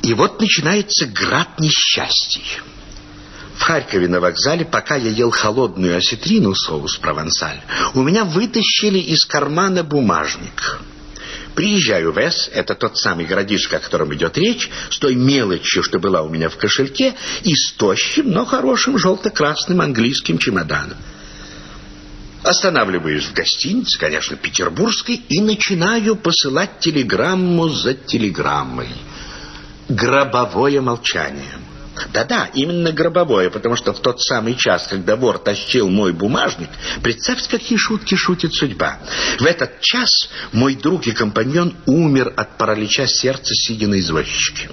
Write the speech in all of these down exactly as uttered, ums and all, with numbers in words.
И вот начинается град несчастий. В Харькове на вокзале, пока я ел холодную осетрину, соус провансаль, у меня вытащили из кармана бумажник. Приезжаю в С, это тот самый городишко, о котором идет речь, с той мелочью, что была у меня в кошельке, и с тощим, но хорошим желто-красным английским чемоданом. Останавливаюсь в гостинице, конечно, петербургской, и начинаю посылать телеграмму за телеграммой. Гробовое молчание. Да-да, именно гробовое, потому что в тот самый час, когда вор тащил мой бумажник, представьте, какие шутки шутит судьба. В этот час мой друг и компаньон умер от паралича сердца, сидя на извозчике.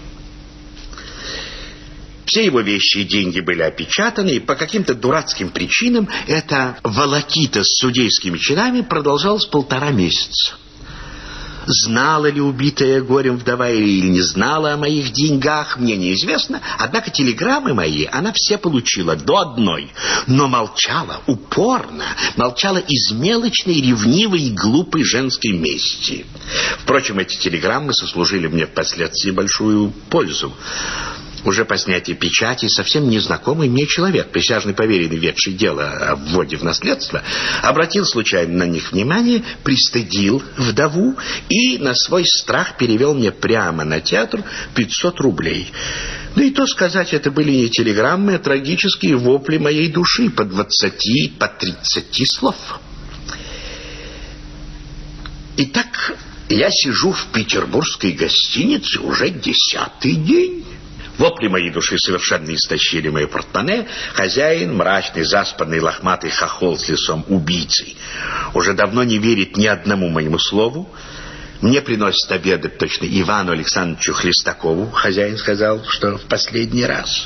Все его вещи и деньги были опечатаны, и по каким-то дурацким причинам эта волокита с судейскими чинами продолжалась полтора месяца. Знала ли убитая горем вдова или не знала о моих деньгах, мне неизвестно. Однако телеграммы мои она все получила до одной. Но молчала упорно, молчала из мелочной, ревнивой и глупой женской мести. Впрочем, эти телеграммы сослужили мне впоследствии большую пользу. Уже по снятии печати совсем незнакомый мне человек, присяжный поверенный, ведший дело о вводе в наследство, обратил случайно на них внимание, пристыдил вдову и на свой страх перевел мне прямо на театр пятьсот рублей. Да и то сказать, это были не телеграммы, а трагические вопли моей души по двадцати, по тридцати слов. Итак, я сижу в петербургской гостинице уже десятый день. Вопли моей души совершенно истощили мое портмоне. Хозяин, мрачный, заспанный, лохматый хохол с лицом убийцы, уже давно не верит ни одному моему слову. Мне приносят обедать точно Ивану Александровичу Хлестакову. Хозяин сказал, что в последний раз.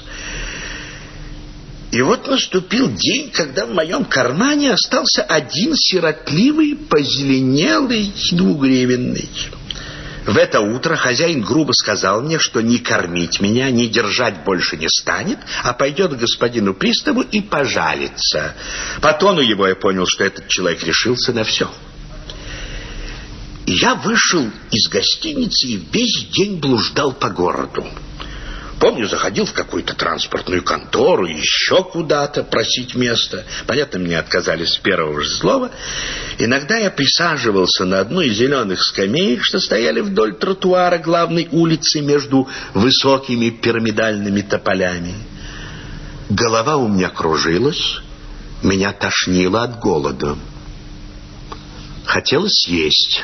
И вот наступил день, когда в моем кармане остался один сиротливый, позеленелый двугривенный. В это утро хозяин грубо сказал мне, что не кормить меня, не держать больше не станет, а пойдет к господину приставу и пожалится. По тону его я понял, что этот человек решился на все. Я вышел из гостиницы и весь день блуждал по городу. Помню, заходил в какую-то транспортную контору, еще куда-то просить место. Понятно, мне отказали с первого же слова. Иногда я присаживался на одну из зеленых скамеек, что стояли вдоль тротуара главной улицы между высокими пирамидальными тополями. Голова у меня кружилась, меня тошнило от голода. Хотелось есть.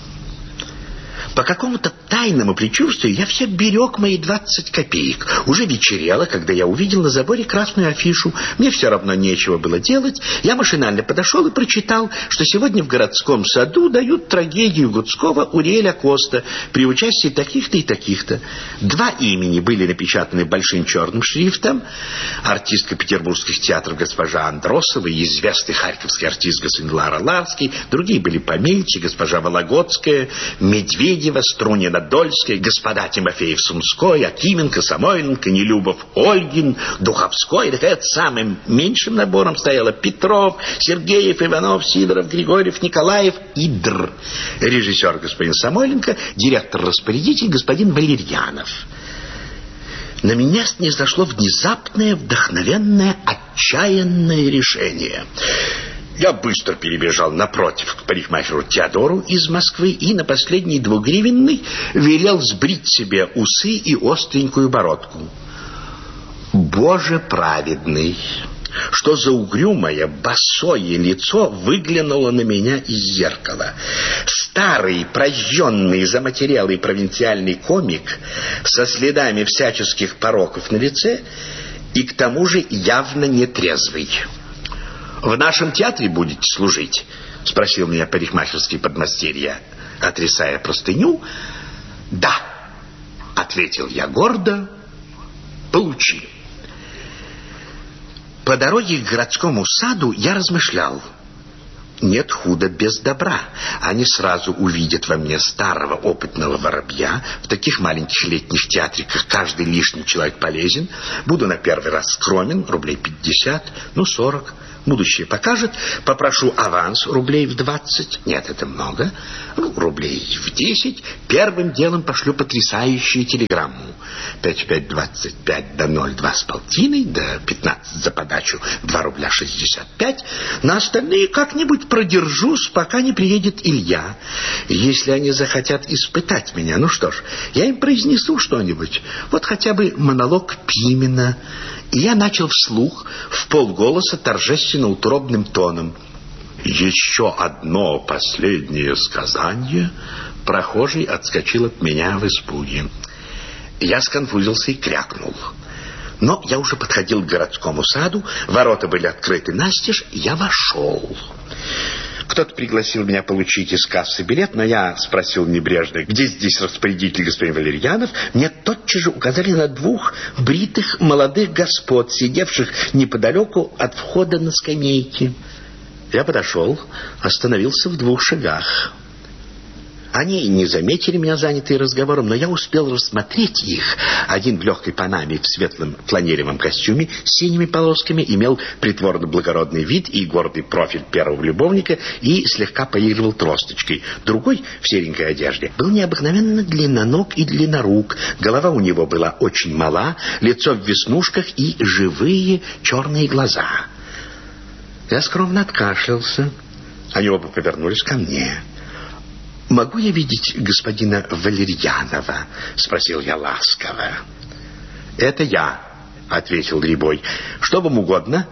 По какому-то тайному предчувствию я все берег мои двадцать копеек. Уже вечерело, когда я увидел на заборе красную афишу. Мне все равно нечего было делать. Я машинально подошел и прочитал, что сегодня в городском саду дают трагедию Гудского «Уриэля Коста» при участии таких-то и таких-то. Два имени были напечатаны большим черным шрифтом. Артистка петербургских театров госпожа Андросова и известный харьковский артист господин Лара-Ларский. Другие были помельче: госпожа Вологодская, Медведь, Струнина, Дольская, господа Тимофеев, Сумской, Акименко, Самойленко, Нелюбов, Ольгин, Духовской. Так самым меньшим набором стояло Петров, Сергеев, Иванов, Сидоров, Григорьев, Николаев и Др. Режиссер господин Самойленко, директор-распорядитель господин Валерьянов. На меня снизошло внезапное, вдохновенное, отчаянное решение. Я быстро перебежал напротив к парикмахеру Теодору из Москвы и на последний двугривенный велел сбрить себе усы и остренькую бородку. Боже праведный! Что за угрюмое, босое лицо выглянуло на меня из зеркала. Старый, прожженный, заматерелый провинциальный комик со следами всяческих пороков на лице и к тому же явно нетрезвый. «В нашем театре будете служить?» — спросил меня парикмахерский подмастерье, отрисая простыню. «Да», — ответил я гордо, — «получи». По дороге к городскому саду я размышлял. Нет худа без добра. Они сразу увидят во мне старого опытного воробья. В таких маленьких летних театриках каждый лишний человек полезен. Буду на первый раз скромен, рублей пятьдесят, ну сорок. Будущее покажет. Попрошу аванс рублей в двадцать. Нет, это много. Ну, рублей в десять. Первым делом пошлю потрясающую телеграмму. Пять пять двадцать пять до ноль два с полтиной, до пятнадцать за подачу два рубля шестьдесят пять. На остальные как-нибудь продержусь, пока не приедет Илья. Если они захотят испытать меня, ну что ж, я им произнесу что-нибудь. Вот хотя бы монолог Пимена. И я начал вслух, в полголоса, торжественно утробным тоном. Еще одно последнее сказание. Прохожий отскочил от меня в испуге. Я сконфузился и крякнул. Но я уже подходил к городскому саду, ворота были открыты настежь, я вошел. Кто-то пригласил меня получить из кассы билет, но я спросил небрежно, где здесь распорядитель господин Валерьянов. Мне тотчас же указали на двух бритых молодых господ, сидевших неподалеку от входа на скамейке. Я подошел, остановился в двух шагах. Они не заметили меня, занятые разговором, но я успел рассмотреть их. Один в легкой панаме, в светлом фланелевом костюме с синими полосками, имел притворно-благородный вид и гордый профиль первого любовника и слегка поигрывал тросточкой. Другой, в серенькой одежде, был необыкновенно длинноног и длиннорук. Голова у него была очень мала, лицо в веснушках и живые черные глаза. Я скромно откашлялся. Они оба повернулись ко мне. «Могу я видеть господина Валерьянова?» — спросил я ласково. «Это я», — ответил Рябой. «Что вам угодно?»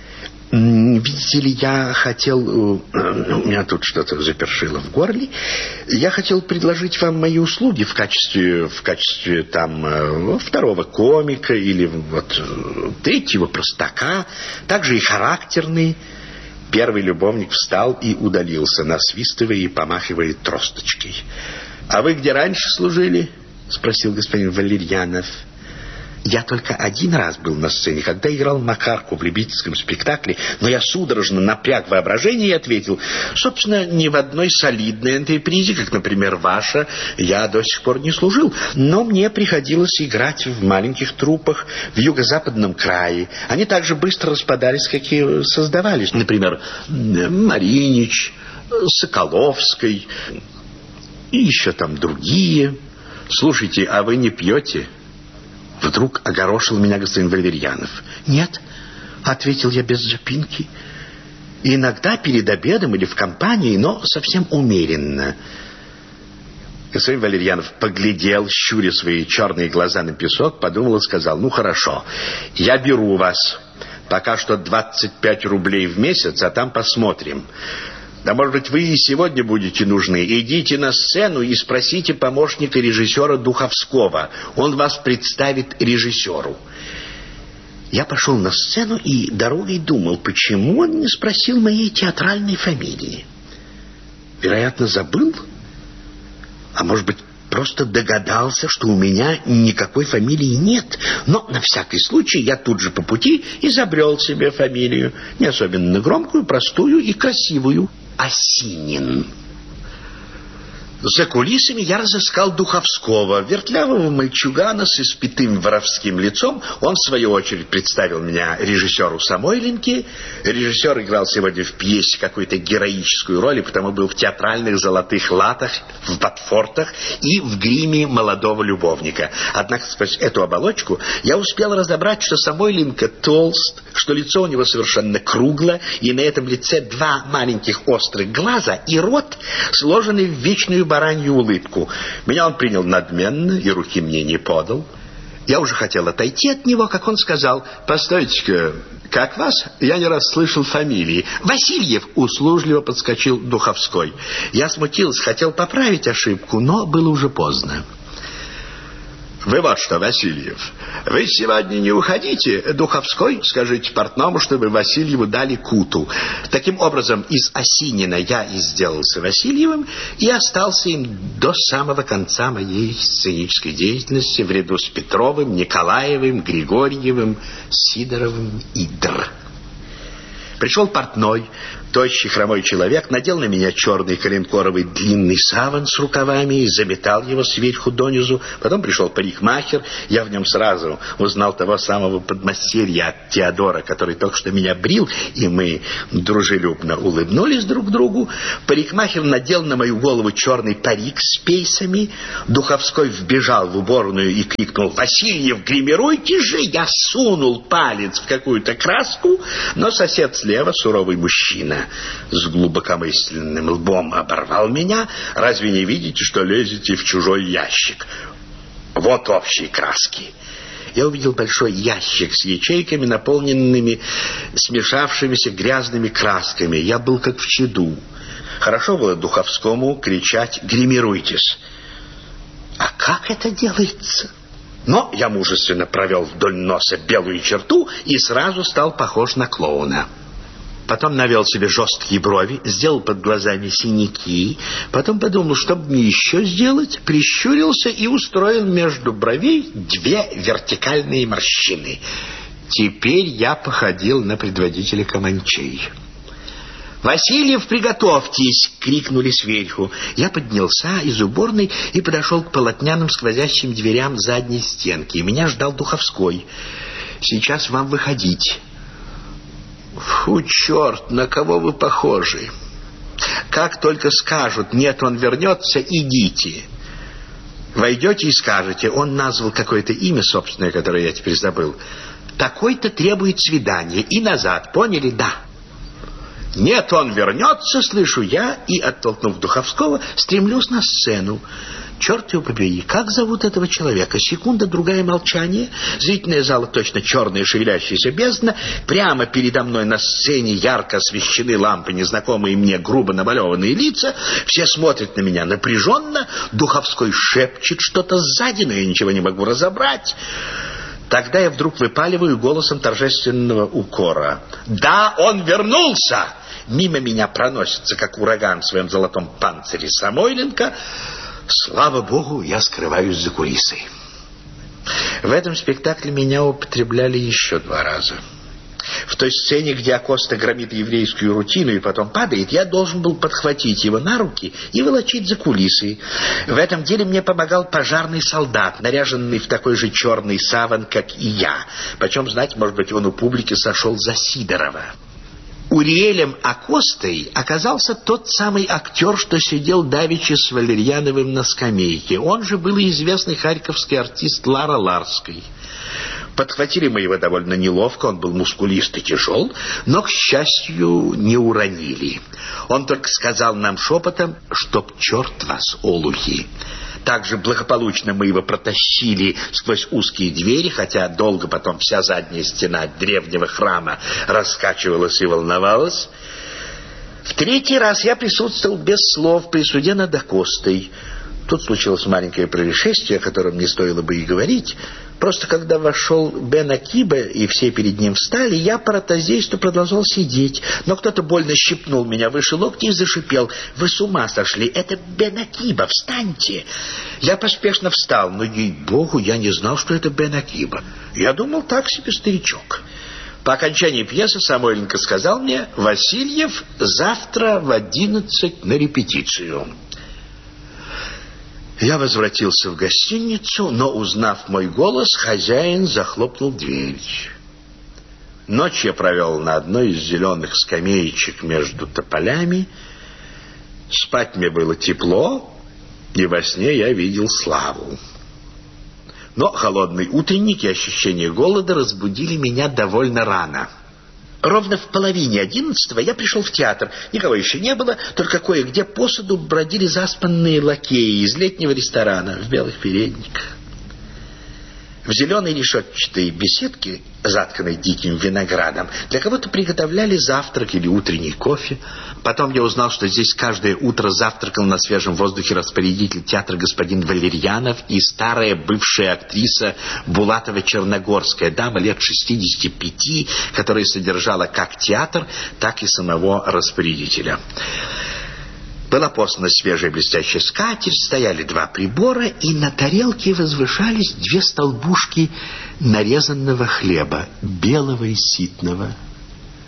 «Видите ли, я хотел... У меня тут что-то запершило в горле. Я хотел предложить вам мои услуги в качестве, в качестве там, второго комика или вот третьего простака, также и характерный». Первый любовник встал и удалился, насвистывая и помахивая тросточкой. «А вы где раньше служили?» — спросил господин Валерьянов. «Я только один раз был на сцене, когда играл Макарку в любительском спектакле, но я судорожно напряг воображение и ответил: собственно, ни в одной солидной антрепризе, как, например, ваша, я до сих пор не служил, но мне приходилось играть в маленьких труппах в юго-западном крае. Они так же быстро распадались, как и создавались. Например, Маринич, Соколовской и еще там другие. Слушайте, а вы не пьете?» Вдруг огорошил меня господин Валерьянов. «Нет», — ответил я без запинки. «Иногда перед обедом или в компании, но совсем умеренно». Господин Валерьянов поглядел, щуря свои черные глаза на песок, подумал и сказал: «Ну, хорошо, я беру вас. Пока что двадцать пять рублей в месяц, а там посмотрим. Да, может быть, вы и сегодня будете нужны. Идите на сцену и спросите помощника режиссера Духовского. Он вас представит режиссеру». Я пошел на сцену и дорогой думал, почему он не спросил моей театральной фамилии. Вероятно, забыл. А может быть, просто догадался, что у меня никакой фамилии нет. Но на всякий случай я тут же по пути изобрел себе фамилию. Не особенно громкую, простую и красивую. Осинин. За кулисами я разыскал Духовского, вертлявого мальчугана с испитым воровским лицом. Он, в свою очередь, представил меня режиссеру Самойленке. Режиссер играл сегодня в пьесе какую-то героическую роль, и потому был в театральных золотых латах, в ботфортах и в гриме молодого любовника. Однако сквозь эту оболочку я успел разобрать, что Самойленко толст, что лицо у него совершенно кругло, и на этом лице два маленьких острых глаза и рот, сложенный в вечную баранью улыбку. Меня он принял надменно и руки мне не подал. Я уже хотел отойти от него, как он сказал: «Постойте-ка, как вас? Я не раз слышал фамилии». «Васильев», — услужливо подскочил Духовской. Я смутился, хотел поправить ошибку, но было уже поздно. «Вы вот что, Васильев, вы сегодня не уходите. Духовской, скажите портному, чтобы Васильеву дали куту». Таким образом, из Осинина я и сделался Васильевым и остался им до самого конца моей сценической деятельности в ряду с Петровым, Николаевым, Григорьевым, Сидоровым и Др. Пришел портной, тощий хромой человек, надел на меня черный коленкоровый длинный саван с рукавами и заметал его сверху донизу. Потом пришел парикмахер, я в нем сразу узнал того самого подмастерья от Теодора, который только что меня брил, и мы дружелюбно улыбнулись друг другу. Парикмахер надел на мою голову черный парик с пейсами. Духовской вбежал в уборную и крикнул: «Васильев, гримируйте же!» Я сунул палец в какую-то краску, но сосед слева, суровый мужчина с глубокомысленным лбом, оборвал меня. «Разве не видите, что лезете в чужой ящик? Вот общие краски». Я увидел большой ящик с ячейками, наполненными смешавшимися грязными красками. Я был как в чаду. Хорошо было Духовскому кричать: «Гримируйтесь!» А как это делается? Но я мужественно провел вдоль носа белую черту и сразу стал похож на клоуна. Потом навел себе жесткие брови, сделал под глазами синяки, потом подумал, что бы мне еще сделать, прищурился и устроил между бровей две вертикальные морщины. Теперь я походил на предводителя команчей. «Васильев, приготовьтесь!» — крикнули сверху. Я поднялся из уборной и подошел к полотняным сквозящим дверям задней стенки. Меня ждал Духовской. «Сейчас вам выходить». «Фу, черт, на кого вы похожи? Как только скажут: нет, он вернется, идите. Войдете и скажете: он назвал какое-то имя собственное, которое я теперь забыл. Такой-то требует свидания. И назад, поняли? Да. Нет, он вернется, слышу я, и, оттолкнув Духовского, стремлюсь на сцену. Черт его побери, как зовут этого человека? Секунда, другая, молчание. Зрительная зала точно черная шевелящаяся бездна. Прямо передо мной на сцене ярко освещены лампы, незнакомые мне грубо намалеванные лица. Все смотрят на меня напряженно. Духовской шепчет что-то сзади, но я ничего не могу разобрать. Тогда я вдруг выпаливаю голосом торжественного укора: «Да, он вернулся!» Мимо меня проносится, как ураган в своем золотом панцире, Самойленко. Слава богу, я скрываюсь за кулисой. В этом спектакле меня употребляли еще два раза. В той сцене, где Акоста громит еврейскую рутину и потом падает, я должен был подхватить его на руки и волочить за кулисы. В этом деле мне помогал пожарный солдат, наряженный в такой же черный саван, как и я. Почем знать, может быть, он у публики сошел за Сидорова. Уриэлем Акостой оказался тот самый актер, что сидел давеча с Валерьяновым на скамейке. Он же был и известный харьковский артист Лара Ларской. Подхватили мы его довольно неловко, он был мускулист и тяжел, но, к счастью, не уронили. Он только сказал нам шепотом: «Чтоб черт вас, олухи!» Также благополучно мы его протащили сквозь узкие двери, хотя долго потом вся задняя стена древнего храма раскачивалась и волновалась. В третий раз я присутствовал без слов при суде над Акостой. Тут случилось маленькое происшествие, о котором не стоило бы и говорить. Просто когда вошел Бен Акиба, и все перед ним встали, я по ротозейству продолжал сидеть. Но кто-то больно щипнул меня выше локтя и зашипел: «Вы с ума сошли! Это Бен Акиба! Встаньте!» Я поспешно встал, но, ей-богу, я не знал, что это Бен Акиба. Я думал, так себе старичок. По окончании пьесы Самойленко сказал мне: «Васильев, завтра в одиннадцать на репетицию». Я возвратился в гостиницу, но, узнав мой голос, хозяин захлопнул дверь. Ночь я провел на одной из зеленых скамеечек между тополями. Спать мне было тепло, и во сне я видел славу. Но холодный утренник и ощущение голода разбудили меня довольно рано. Ровно в половине одиннадцатого я пришел в театр. Никого еще не было, только кое-где по саду бродили заспанные лакеи из летнего ресторана в белых передниках. В зеленой решетчатой беседке, затканной диким виноградом, для кого-то приготовляли завтрак или утренний кофе. Потом я узнал, что здесь каждое утро завтракал на свежем воздухе распорядитель театра господин Валерьянов и старая бывшая актриса Булатова-Черногорская, дама лет шестидесяти пяти, которая содержала как театр, так и самого распорядителя. Была послана свежая блестящая скатерть, стояли два прибора, и на тарелке возвышались две столбушки нарезанного хлеба, белого и ситного.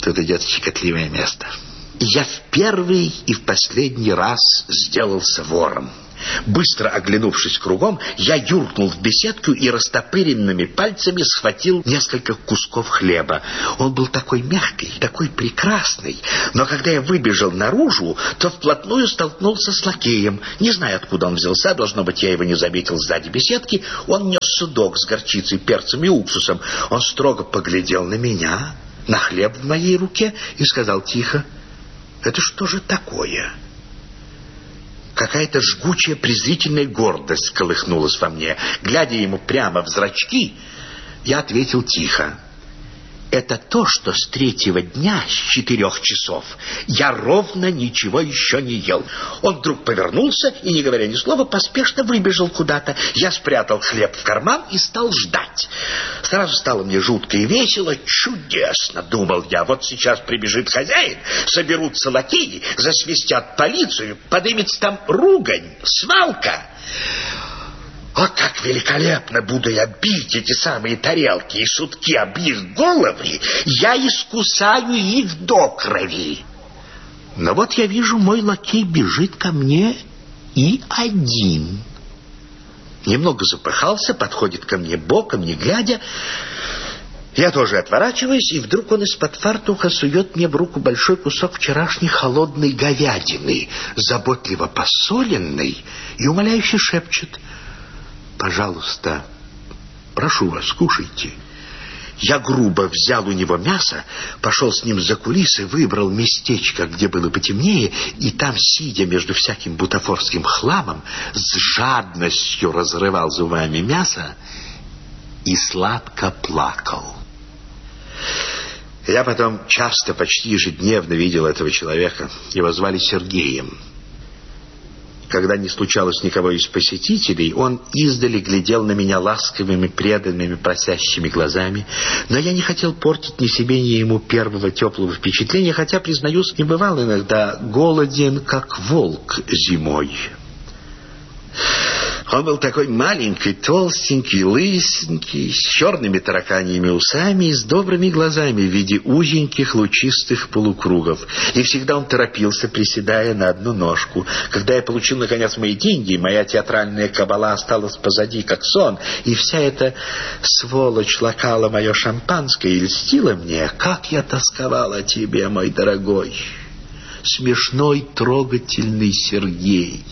Тут идет щекотливое место. Я в первый и в последний раз сделался вором. Быстро оглянувшись кругом, я юркнул в беседку и растопыренными пальцами схватил несколько кусков хлеба. Он был такой мягкий, такой прекрасный. Но когда я выбежал наружу, то вплотную столкнулся с лакеем. Не знаю, откуда он взялся, должно быть, я его не заметил сзади беседки. Он нес судок с горчицей, перцем и уксусом. Он строго поглядел на меня, на хлеб в моей руке и сказал тихо: «Это что же такое?» Какая-то жгучая презрительная гордость колыхнулась во мне. Глядя ему прямо в зрачки, я ответил тихо: «Это то, что с третьего дня, с четырех часов, я ровно ничего еще не ел». Он вдруг повернулся и, не говоря ни слова, поспешно выбежал куда-то. Я спрятал хлеб в карман и стал ждать. Сразу стало мне жутко и весело. Чудесно, думал я. Вот сейчас прибежит хозяин, соберутся лакеи, засвистят полицию, подымется там ругань, свалка. О, как великолепно буду я бить эти самые тарелки и сутки об их головы! Я искусаю их до крови. Но вот я вижу, мой лакей бежит ко мне и один. Немного запыхался, подходит ко мне боком, не глядя. Я тоже отворачиваюсь, и вдруг он из-под фартуха сует мне в руку большой кусок вчерашней холодной говядины, заботливо посоленной, и умоляюще шепчет: «Пожалуйста, прошу вас, кушайте». Я грубо взял у него мясо, пошел с ним за кулисы, выбрал местечко, где было потемнее, и там, сидя между всяким бутафорским хламом, с жадностью разрывал зубами мясо и сладко плакал. Я потом часто, почти ежедневно видел этого человека. Его звали Сергеем. Когда не случалось никого из посетителей, он издали глядел на меня ласковыми, преданными, просящими глазами. Но я не хотел портить ни себе, ни ему первого теплого впечатления, хотя, признаюсь, не бывал иногда голоден, как волк зимой. Он был такой маленький, толстенький, лысенький, с черными тараканьими усами и с добрыми глазами в виде узеньких лучистых полукругов. И всегда он торопился, приседая на одну ножку. Когда я получил, наконец, мои деньги, моя театральная кабала осталась позади, как сон, и вся эта сволочь лакала мое шампанское и льстила мне. Как я тосковал о тебе, мой дорогой, смешной, трогательный Сергей.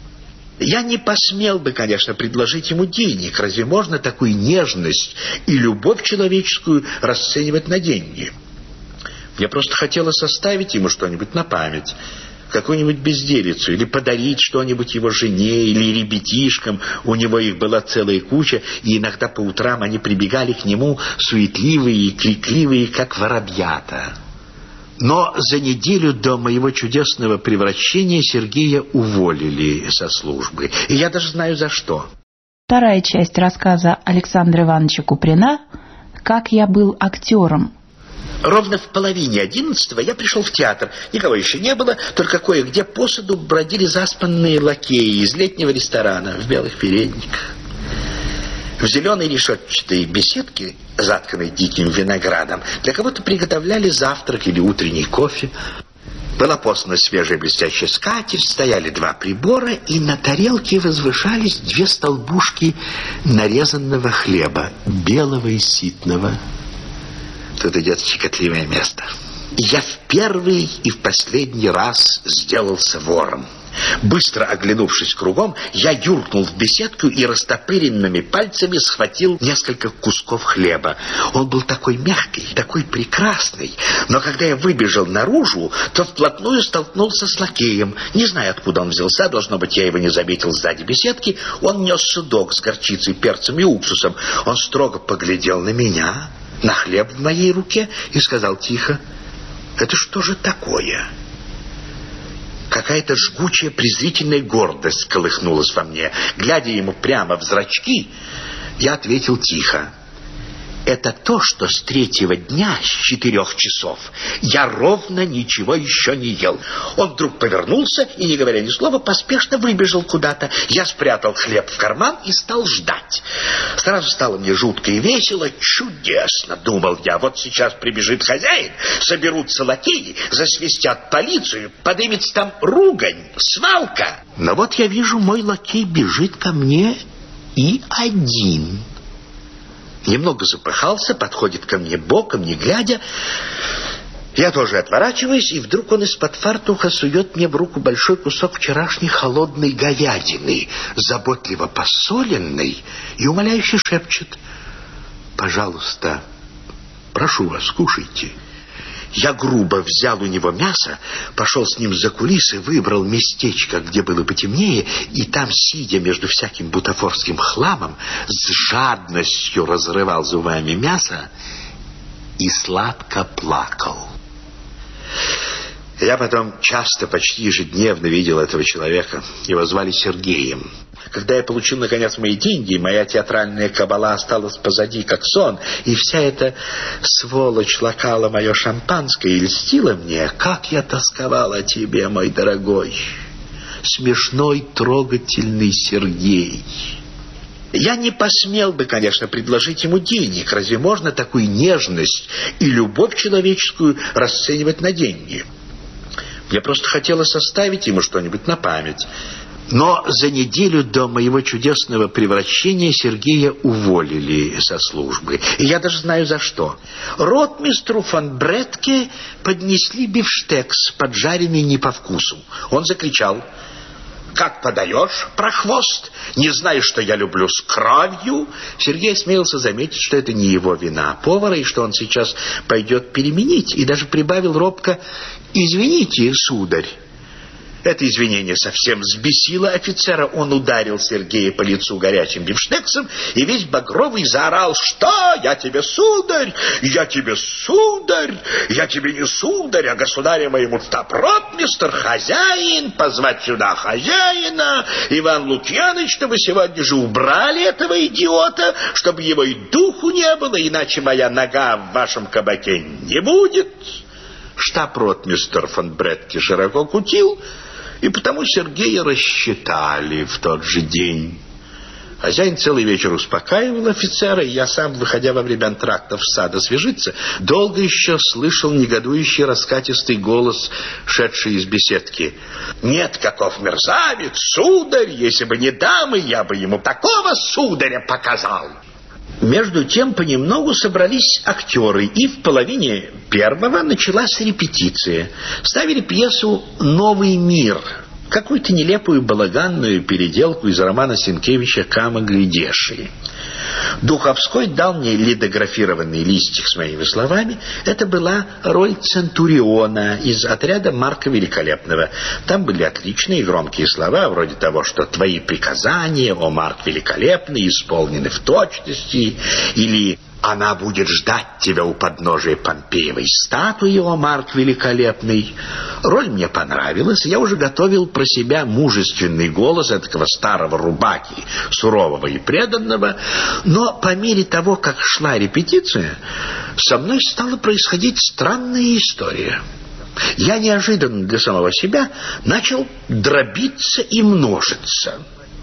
Я не посмел бы, конечно, предложить ему денег. Разве можно такую нежность и любовь человеческую расценивать на деньги? Мне просто хотелось оставить ему что-нибудь на память, какую-нибудь безделицу, или подарить что-нибудь его жене или ребятишкам. У него их была целая куча, и иногда по утрам они прибегали к нему, суетливые и крикливые, как воробьята. Но за неделю до моего чудесного превращения Сергея уволили со службы. И я даже знаю, за что. Вторая часть рассказа Александра Ивановича Куприна «Как я был актером». Ровно в половине одиннадцатого я пришел в театр. Никого еще не было, только кое-где по саду бродили заспанные лакеи из летнего ресторана в белых передниках. В зеленой решетчатой беседке, затканной диким виноградом, для кого-то приготовляли завтрак или утренний кофе. Была послана свежая блестящая скатерть, стояли два прибора, и на тарелке возвышались две столбушки нарезанного хлеба, белого и ситного. Тут идет щекотливое место. Я в первый и в последний раз сделался вором. Быстро оглянувшись кругом, я юркнул в беседку и растопыренными пальцами схватил несколько кусков хлеба. Он был такой мягкий, такой прекрасный. Но когда я выбежал наружу, то вплотную столкнулся с лакеем. Не знаю, откуда он взялся, должно быть, я его не заметил сзади беседки. Он нес судок с горчицей, перцем и уксусом. Он строго поглядел на меня, на хлеб в моей руке, и сказал тихо: «Это что же такое?» Какая-то жгучая презрительная гордость колыхнулась во мне. Глядя ему прямо в зрачки, я ответил тихо: это то, что с третьего дня, с четырех часов, я ровно ничего еще не ел. Он вдруг повернулся и, не говоря ни слова, поспешно выбежал куда-то. Я спрятал хлеб в карман и стал ждать. Сразу стало мне жутко и весело. Чудесно, думал я. Вот сейчас прибежит хозяин, соберутся лакеи, засвистят полицию, подымется там ругань, свалка. Но вот я вижу, мой лакей бежит ко мне и один. Немного запыхался, подходит ко мне боком, не глядя. Я тоже отворачиваюсь, и вдруг он из-под фартуха сует мне в руку большой кусок вчерашней холодной говядины, заботливо посоленной, и умоляюще шепчет: «Пожалуйста, прошу вас, кушайте». Я грубо взял у него мясо, пошел с ним за кулисы, выбрал местечко, где было потемнее, и там, сидя между всяким бутафорским хламом, с жадностью разрывал зубами мясо и сладко плакал. Я потом часто, почти ежедневно видел этого человека. Его звали Сергеем. Когда я получил, наконец, мои деньги, моя театральная кабала осталась позади, как сон, и вся эта сволочь лакала мое шампанское и льстила мне, как я тосковал о тебе, мой дорогой, смешной, трогательный Сергей. Я не посмел бы, конечно, предложить ему денег. Разве можно такую нежность и любовь человеческую расценивать на деньги? Мне просто хотелось оставить ему что-нибудь на память. Но за неделю до моего чудесного превращения Сергея уволили со службы. И я даже знаю за что. Ротмистру фон Бретке поднесли бифштекс, поджаренный не по вкусу. Он закричал: «Как подаешь, прохвост? Не знаешь, что я люблю с кровью?» Сергей смелся заметить, что это не его вина повара, и что он сейчас пойдет переменить, и даже прибавил робко: «Извините, сударь». Это извинение совсем взбесило офицера. Он ударил Сергея по лицу горячим бифштексом и весь багровый заорал: «Что? Я тебе сударь! Я тебе сударь! Я тебе не сударь, а государя моему штаб-ротмистр, хозяин! Позвать сюда хозяина! Иван Лукьяныч, чтобы сегодня же убрали этого идиота, чтобы его и духу не было, иначе моя нога в вашем кабаке не будет!» Штаб-ротмистр фон Бретке широко кутил, и потому Сергея рассчитали в тот же день. Хозяин целый вечер успокаивал офицера, и я сам, выходя во время антрактов в сад освежиться, долго еще слышал негодующий раскатистый голос, шедший из беседки: «Нет, каков мерзавец, сударь! Если бы не дамы, я бы ему такого сударя показал!» Между тем понемногу собрались актеры, и в половине первого началась репетиция. Ставили пьесу «Новый мир», какую-то нелепую балаганную переделку из романа Сенкевича «Кама глядеши». Духовской дал мне лидографированный листик с моими словами. Это была роль Центуриона из отряда Марка Великолепного. Там были отличные громкие слова, вроде того, что «Твои приказания, о Марк Великолепный, исполнены в точности», или «Она будет ждать тебя у подножия Помпеевой статуи, о Марк Великолепный». Роль мне понравилась, я уже готовил про себя мужественный голос этого старого рубаки, сурового и преданного, но по мере того, как шла репетиция, со мной стала происходить странная история. Я неожиданно для самого себя начал дробиться и множиться.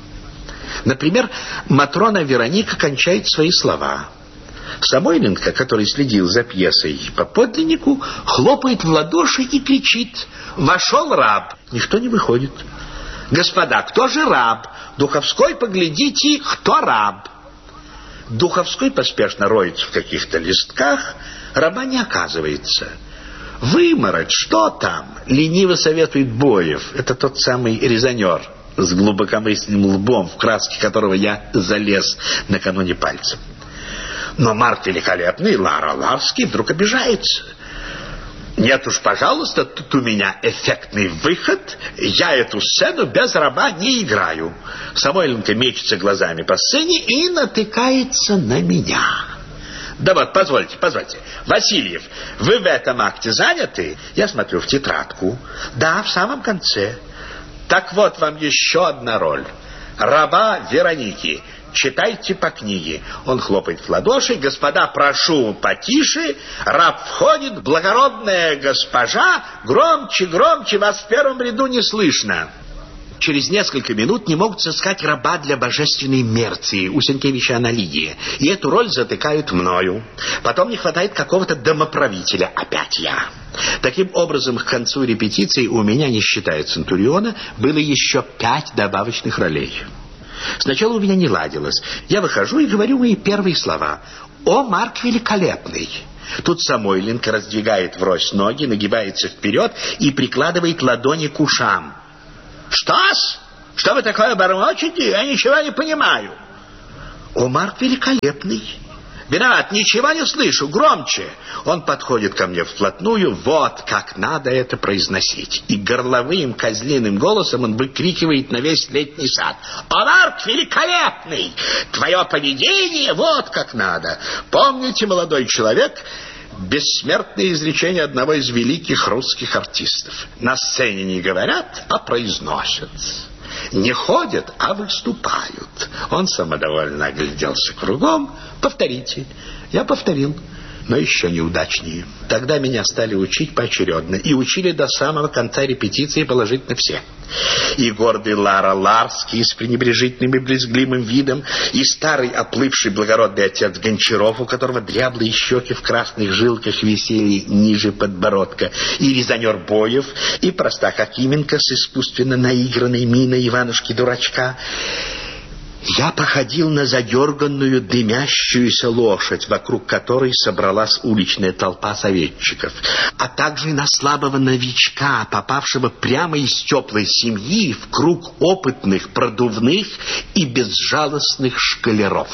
Например, Матрона Вероника кончает свои слова. Самойленко, который следил за пьесой по подлиннику, хлопает в ладоши и кричит: «Вошел раб!» Никто не выходит. «Господа, кто же раб? Духовской, поглядите, кто раб?» Духовской поспешно роется в каких-то листках, раба не оказывается. «Вымороть, что там?» Лениво советует Боев. Это тот самый резонер с глубокомысленным лбом, в краске которого я залез накануне пальцем. Но Марк Великолепный, Лара Ларский, вдруг обижается. «Нет уж, пожалуйста, тут у меня эффектный выход. Я эту сцену без раба не играю». Самойленко мечется глазами по сцене и натыкается на меня. «Да вот, позвольте, позвольте. Васильев, вы в этом акте заняты?» Я смотрю в тетрадку. «Да, в самом конце». «Так вот вам еще одна роль. Раба Вероники. читайте по книге. Он хлопает в ладоши. Господа, прошу потише. Раб входит. Благородная госпожа. Громче, громче, вас в первом ряду не слышно. Через несколько минут не могут сыскать раба для божественной Мерции у Сенкевича Аналигия. И эту роль затыкают мною. Потом не хватает какого-то домоправителя. Опять я. Таким образом, к концу репетиции у меня, не считая Центуриона, было еще пять добавочных ролей. Сначала у меня не ладилось. Я выхожу и говорю мои первые слова. «О, Марк Великолепный!» Тут Самойленко раздвигает врозь ноги, нагибается вперед и прикладывает ладони к ушам. «Что-с? Что вы такое бормочете? Я ничего не понимаю». «О, Марк Великолепный!» «Виноват, ничего не слышу, громче». Он подходит ко мне вплотную. Вот как надо это произносить. И горловым козлиным голосом он выкрикивает на весь летний сад: «О, Марк Великолепный! Твое поведение вот как надо! Помните, молодой человек, бессмертное изречение одного из великих русских артистов: на сцене не говорят, а произносят. Не ходят, а выступают». Он самодовольно огляделся кругом. «Повторите». Я повторил, но еще неудачнее. Тогда меня стали учить поочередно. И учили до самого конца репетиции положительно все. И гордый Лара Ларский с пренебрежительным и брезгливым видом, и старый оплывший благородный отец Гончаров, у которого дряблые щеки в красных жилках висели ниже подбородка, и резонер Боев, и простак Акименко с искусственно наигранной миной Иванушки-дурачка. Я походил на задерганную дымящуюся лошадь, вокруг которой собралась уличная толпа советчиков, а также на слабого новичка, попавшего прямо из теплой семьи в круг опытных, продувных и безжалостных школяров.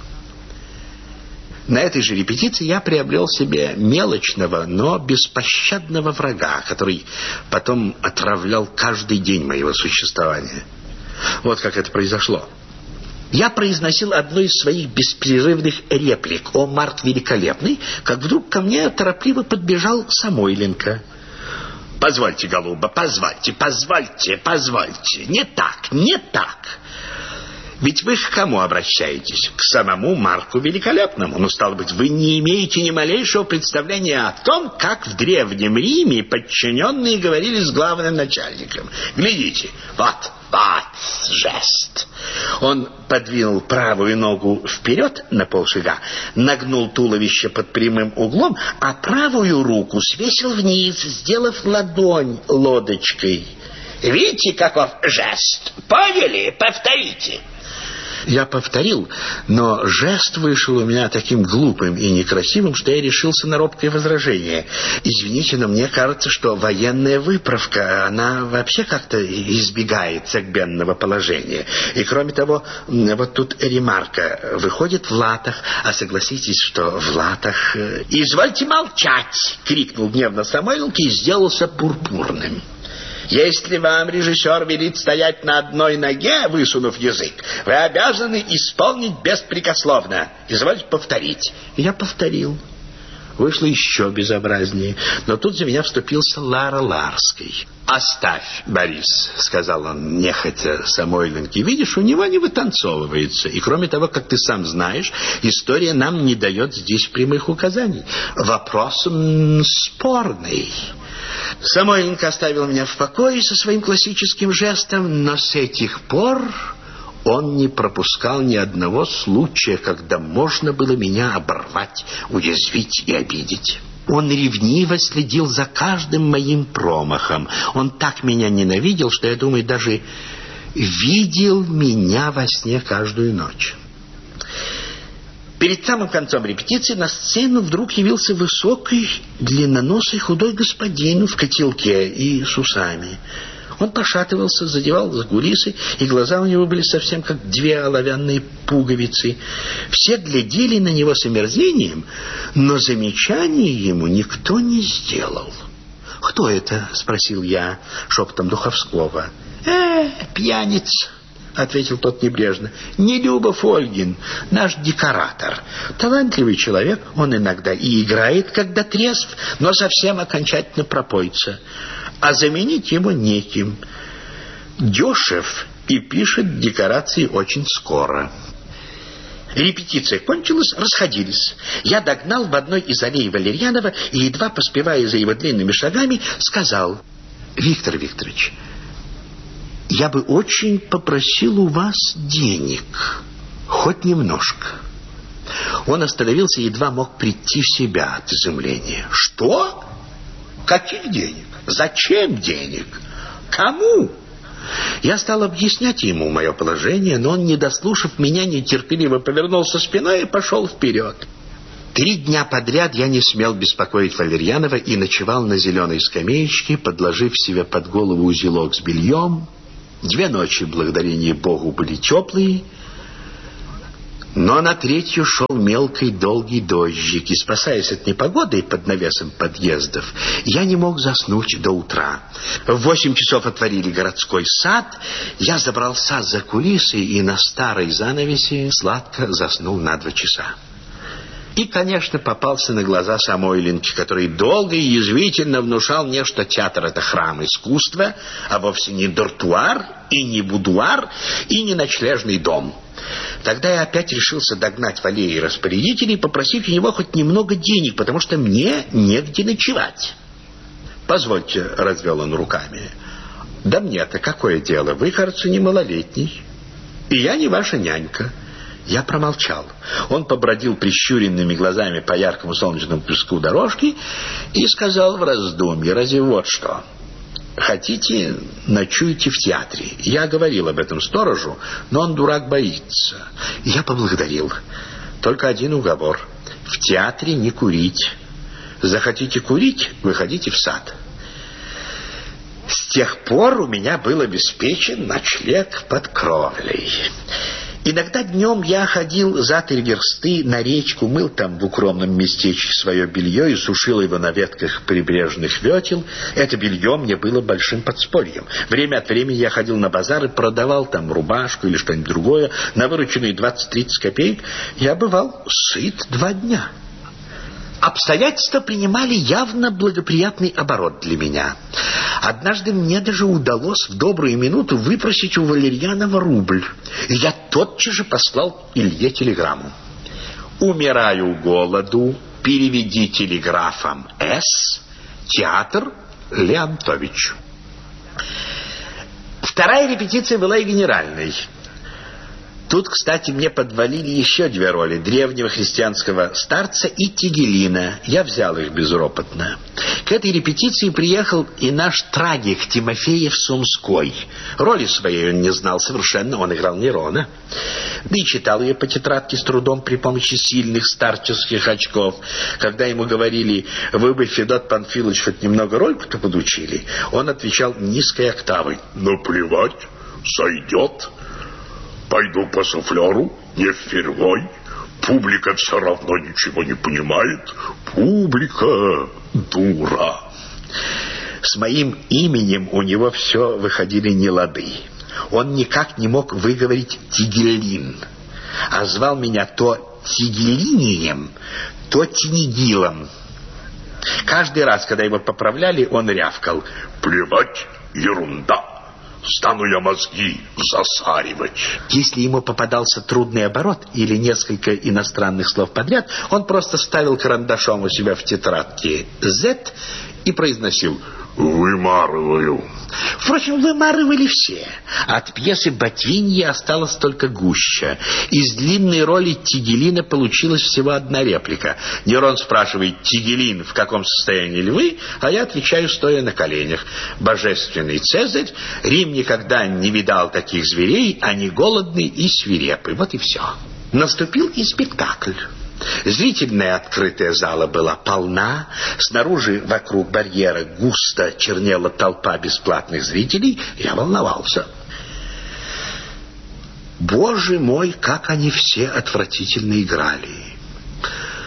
На этой же репетиции я приобрел себе мелочного, но беспощадного врага, который потом отравлял каждый день моего существования. Вот как это произошло. Я произносил одну из своих беспрерывных реплик: «О, Марк Великолепный!», как вдруг ко мне торопливо подбежал Самойленко. «Позвольте, голуба, позвольте, позвольте, позвольте. Не так, не так. Ведь вы к кому обращаетесь? К самому Марку Великолепному. Ну, стало быть, вы не имеете ни малейшего представления о том, как в Древнем Риме подчиненные говорили с главным начальником. Глядите, вот, вот жест». Он подвинул правую ногу вперед на полшага, нагнул туловище под прямым углом, а правую руку свесил вниз, сделав ладонь лодочкой. «Видите, каков жест? Поняли? Повторите». Я повторил, но жест вышел у меня таким глупым и некрасивым, что я решился на робкое возражение. «Извините, но мне кажется, что военная выправка, она вообще как-то избегает согбенного положения. И кроме того, вот тут ремарка: выходит в латах, а согласитесь, что в латах...» «Извольте молчать!» — крикнул гневно Самойленко и сделался пурпурным. «Если вам режиссер велит стоять на одной ноге, высунув язык, вы обязаны исполнить беспрекословно. Извольте повторить». Я повторил. Вышло еще безобразнее. Но тут за меня вступился Лара Ларский. «Оставь, Борис», — сказал он нехотя Самойленко. «Видишь, у него не вытанцовывается. И кроме того, как ты сам знаешь, история нам не дает здесь прямых указаний. Вопрос м, спорный». Самойленко оставил меня в покое со своим классическим жестом, но с этих пор он не пропускал ни одного случая, когда можно было меня оборвать, уязвить и обидеть. Он ревниво следил за каждым моим промахом. Он так меня ненавидел, что, я думаю, даже видел меня во сне каждую ночь. Перед самым концом репетиции на сцену вдруг явился высокий, длинноносый, худой господин в котелке и с усами. Он пошатывался, задевал за кулисы, и глаза у него были совсем как две оловянные пуговицы. Все глядели на него с омерзением, но замечания ему никто не сделал. «Кто это?» — спросил я шепотом Духовского. «Э, пьяница», — ответил тот небрежно. «Нелюбов Ольгин, наш декоратор. Талантливый человек, он иногда и играет, когда трезв, но совсем окончательно пропоится. А заменить ему неким. Дешев и пишет декорации очень скоро». Репетиция кончилась, расходились. Я догнал в одной из аллей Валерьянова и, едва поспевая за его длинными шагами, сказал: Виктор Викторович, я бы очень попросил у вас денег, хоть немножко. Он остановился и едва мог прийти в себя от изумления. Что? Каких денег? Зачем денег? Кому? Я стал объяснять ему мое положение, но он, не дослушав меня, нетерпеливо повернулся спиной и пошел вперед. Три дня подряд я не смел беспокоить Валерьянова и ночевал на зеленой скамеечке, подложив себе под голову узелок с бельем. Две ночи, благодарение Богу, были теплые, но на третью шел мелкий долгий дождик, и, спасаясь от непогоды под навесом подъездов, я не мог заснуть до утра. В восемь часов отворили городской сад, я забрался за кулисы и на старой занавесе сладко заснул на два часа. И, конечно, попался на глаза Самойленке, который долго и язвительно внушал мне, что театр — это храм искусства, а вовсе не дортуар, и не будуар, и не ночлежный дом. Тогда я опять решился догнать в аллее распорядителей и попросить у него хоть немного денег, потому что мне негде ночевать. «Позвольте», — развел он руками, — «да мне-то какое дело? Вы, кажется, не малолетний, и я не ваша нянька». Я промолчал. Он побродил прищуренными глазами по яркому солнечному песку дорожки и сказал в раздумье: разве вот что. Хотите, ночуйте в театре. Я говорил об этом сторожу, но он, дурак, боится. Я поблагодарил. Только один уговор: в театре не курить. Захотите курить — выходите в сад. С тех пор у меня был обеспечен ночлег под кровлей. Иногда днем я ходил за три версты на речку, мыл там в укромном местечке свое белье и сушил его на ветках прибрежных ветел. Это белье мне было большим подспорьем. Время от времени я ходил на базар и продавал там рубашку или что-нибудь другое. На вырученные двадцать-тридцать копеек я бывал сыт два дня. Обстоятельства принимали явно благоприятный оборот для меня. Однажды мне даже удалось в добрую минуту выпросить у Валерьянова рубль. И я тотчас же послал Илье телеграмму: «Умираю голоду, переведи телеграфом С, театр Леонтович». Вторая репетиция была и генеральной. Тут, кстати, мне подвалили еще две роли: древнего христианского старца и Тигелина. Я взял их безропотно. К этой репетиции приехал и наш трагик Тимофеев Сумской. Роли своей он не знал совершенно, он играл Нерона. Да и читал ее по тетрадке с трудом при помощи сильных старческих очков. Когда ему говорили: вы бы, Федот Панфилович, хоть немного рольку-то подучили, он отвечал низкой октавой: наплевать, сойдет. Пойду по суфлеру, не впервой. Публика все равно ничего не понимает. Публика дура. С моим именем у него все выходили нелады. Он никак не мог выговорить Тигелин, а звал меня то Тигелинием, то Тинигилом. Каждый раз, когда его поправляли, он рявкал: плевать, ерунда. Стану я мозги засаривать. Если ему попадался трудный оборот или несколько иностранных слов подряд, он просто ставил карандашом у себя в тетрадке Z и произносил: вымарываю. Впрочем, вымарывали все. От пьесы Ботвиньи осталось только гуща. Из длинной роли Тигелина получилась всего одна реплика. Нерон спрашивает: Тигелин, в каком состоянии ли вы? А я отвечаю, стоя на коленях: божественный Цезарь, Рим никогда не видал таких зверей, они голодные и свирепые. Вот и все. Наступил и спектакль. Зрительная открытая зала была полна. Снаружи, вокруг барьера, густо чернела толпа бесплатных зрителей. Я волновался. Боже мой, как они все отвратительно играли.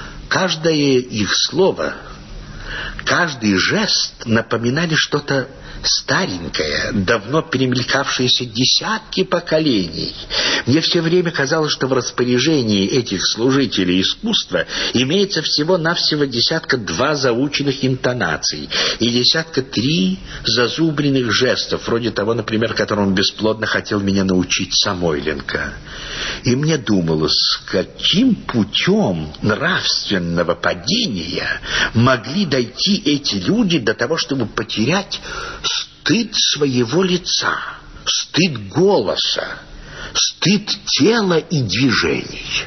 Каждое их слово, каждый жест напоминали что-то старенькая, давно перемелькавшаяся десятки поколений. Мне все время казалось, что в распоряжении этих служителей искусства имеется всего-навсего десятка-два заученных интонаций и десятка-три зазубренных жестов, вроде того, например, которому бесплодно хотел меня научить Самойленко. И мне думалось, каким путем нравственного падения могли дойти эти люди до того, чтобы потерять стыд своего лица, стыд голоса, стыд тела и движений.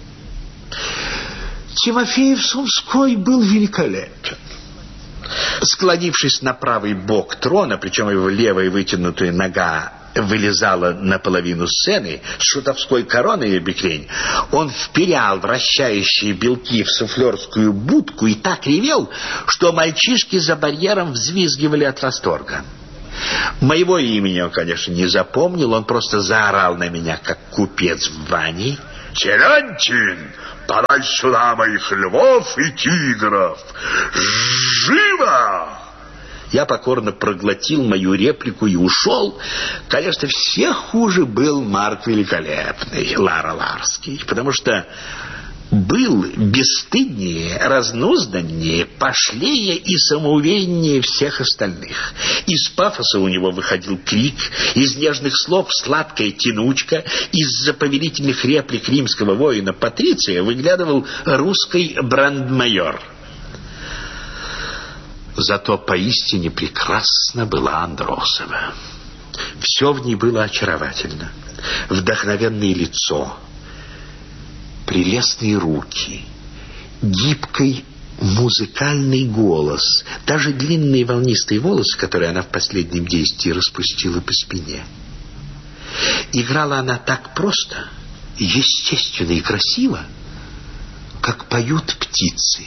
Тимофеев Сумской был великолепен. Склонившись на правый бок трона, причем его левая вытянутая нога вылезала наполовину сцены, с шутовской короной и бекрень, он вперял вращающие белки в суфлерскую будку и так ревел, что мальчишки за барьером взвизгивали от восторга. Моего имени он, конечно, не запомнил, он просто заорал на меня, как купец в бане: «Терентин, подай сюда моих львов и тигров! Живо!» Я покорно проглотил мою реплику и ушел. Конечно, всех хуже был Марк Великолепный, Лара Ларский, потому что был бесстыднее, разнузданнее, пошлее и самоувереннее всех остальных. Из пафоса у него выходил крик, из нежных слов сладкая тянучка, из-за повелительных реплик римского воина Патриция выглядывал русский брандмайор. Зато поистине прекрасна была Андросова. Все в ней было очаровательно. Вдохновенное лицо, прелестные руки, гибкий музыкальный голос, даже длинные волнистые волосы, которые она в последнем действии распустила по спине. Играла она так просто, естественно и красиво, как поют птицы.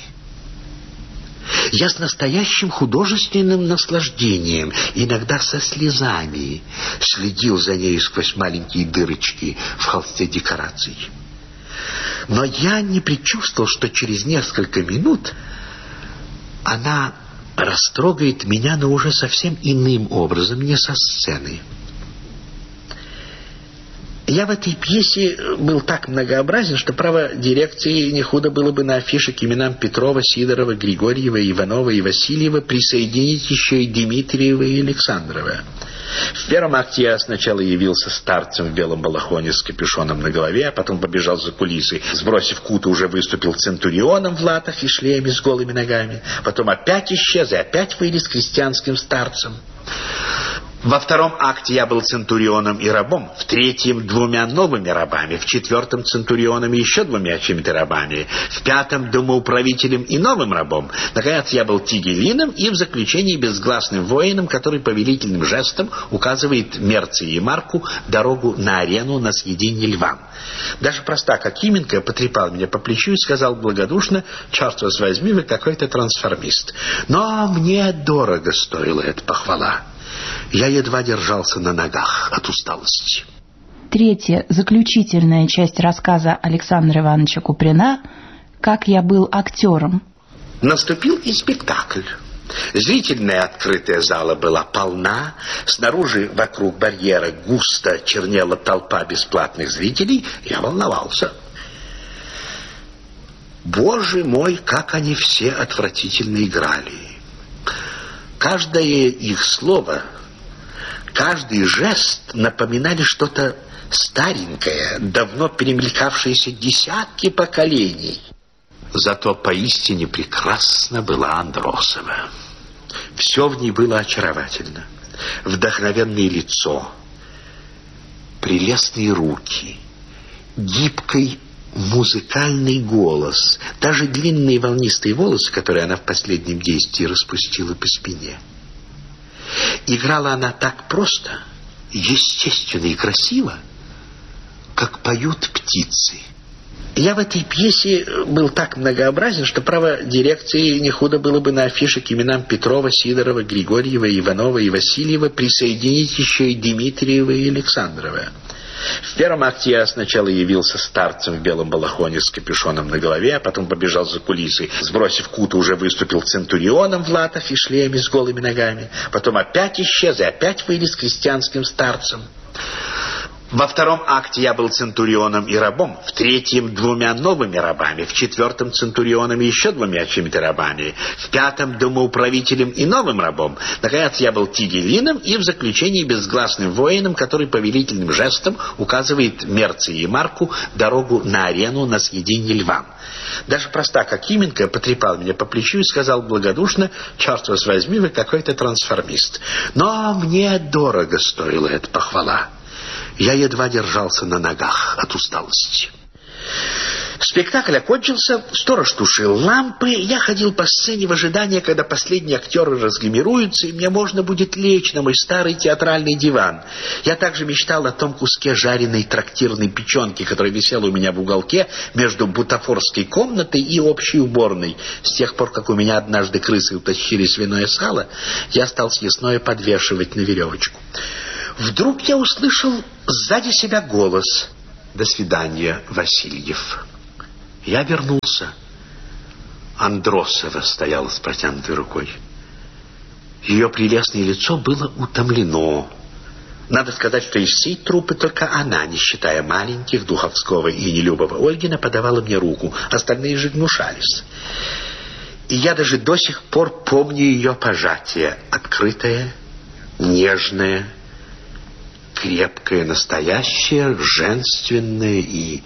Я с настоящим художественным наслаждением, иногда со слезами, следил за ней сквозь маленькие дырочки в холсте декораций. Но я не предчувствовал, что через несколько минут она растрогает меня, но уже совсем иным образом, не со сцены. Я в этой пьесе был так многообразен, что, право, дирекции не худо было бы на афише к именам Петрова, Сидорова, Григорьева, Иванова и Васильева присоединить еще и Дмитриева и Александрова. В первом акте я сначала явился старцем в белом балахоне с капюшоном на голове, а потом побежал за кулисы. Сбросив куту, уже выступил центурионом в латах и шлеме с голыми ногами. Потом опять исчез и опять вылез крестьянским старцем. Во втором акте я был центурионом и рабом, в третьем двумя новыми рабами, в четвертом центурионом и еще двумя чьими-то рабами, в пятом домоуправителем и новым рабом. Наконец я был тигелином и в заключении безгласным воином, который повелительным жестом указывает Мерции и Марку дорогу на арену на съедение львам. Даже простак Акименко потрепал меня по плечу и сказал благодушно: «Черт вас возьми, вы какой-то трансформист». Но мне дорого стоила эта похвала. Я едва держался на ногах от усталости. Третья, заключительная часть рассказа Александра Ивановича Куприна «Как я был актером». Наступил и спектакль. Зрительная открытая зала была полна. Снаружи, вокруг барьера, густо чернела толпа бесплатных зрителей. Я волновался. Боже мой, как они все отвратительно играли. Каждое их слово, каждый жест напоминали что-то старенькое, давно перемелькавшееся десятки поколений. Зато поистине прекрасна была Андросова. Все в ней было очаровательно. Вдохновенное лицо, прелестные руки, гибкий музыкальный голос, даже длинные волнистые волосы, которые она в последнем действии распустила по спине. Играла она так просто, естественно и красиво, как поют птицы. Я в этой пьесе был так многообразен, что, право, дирекции не худо было бы на афише к именам Петрова, Сидорова, Григорьева, Иванова и Васильева присоединить еще и Дмитриева и Александрова. В первом акте я сначала явился старцем в белом балахоне с капюшоном на голове, а потом побежал за кулисы. Сбросив куту, уже выступил центурионом в латах и шлеме с голыми ногами. Потом опять исчез и опять вылез крестьянским старцем. Во втором акте я был центурионом и рабом, в третьем двумя новыми рабами, в четвертом центурионом и еще двумя чьими-то рабами, в пятом домоуправителем и новым рабом. Наконец я был тигелином и в заключении безгласным воином, который повелительным жестом указывает Мерции и Марку дорогу на арену на съедение львам. Даже простак Акименко потрепал меня по плечу и сказал благодушно: «Черт вас возьми, вы какой-то трансформист». Но мне дорого стоила эта похвала. Я едва держался на ногах от усталости. Спектакль окончился, сторож тушил лампы, я ходил по сцене в ожидании, когда последние актеры разгримируются, и мне можно будет лечь на мой старый театральный диван. Я также мечтал о том куске жареной трактирной печенки, который висел у меня в уголке между бутафорской комнатой и общей уборной. С тех пор, как у меня однажды крысы утащили свиное сало, я стал съестное подвешивать на веревочку. Вдруг я услышал сзади себя голос: «До свидания, Васильев». Я вернулся. Андросова стояла с протянутой рукой. Ее прелестное лицо было утомлено. Надо сказать, что из всей труппы только она, не считая маленьких, Духовского и Нелюбова Ольгина, подавала мне руку. Остальные же гнушались. И я даже до сих пор помню ее пожатие. Открытое, нежное, крепкое, настоящее, женственное и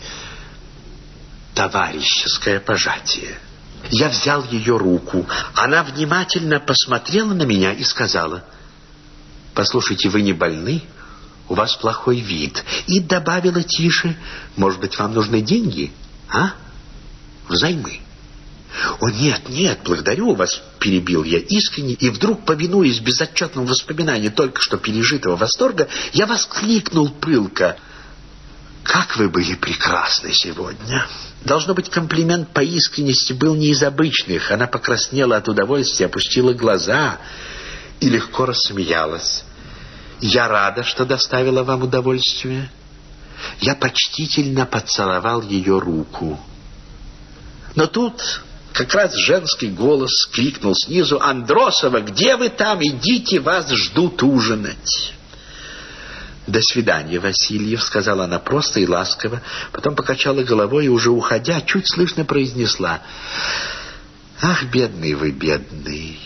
товарищеское пожатие. Я взял ее руку. Она внимательно посмотрела на меня и сказала: «Послушайте, вы не больны? У вас плохой вид». И добавила тише: «Может быть, вам нужны деньги, а? Взаймы». «О, нет, нет, благодарю вас», — перебил я искренне, и вдруг, повинуясь безотчетному воспоминанию только что пережитого восторга, я воскликнул пылко: «Как вы были прекрасны сегодня!» Должно быть, комплимент по искренности был не из обычных. Она покраснела от удовольствия, опустила глаза и легко рассмеялась. «Я рада, что доставила вам удовольствие». Я почтительно поцеловал ее руку. Но тут как раз женский голос крикнул снизу: «Андросова, где вы там? Идите, вас ждут ужинать». «До свидания, Васильев», — сказала она просто и ласково, потом покачала головой и, уже уходя, чуть слышно произнесла: «Ах, бедный вы, бедный».